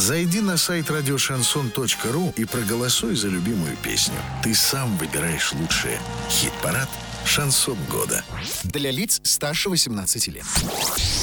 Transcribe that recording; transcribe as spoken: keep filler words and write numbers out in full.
Зайди на сайт радиошансон точка ру и проголосуй за любимую песню. Ты сам выбираешь лучшее. Хит-парад «Шансон года». Для лиц старше восемнадцати лет.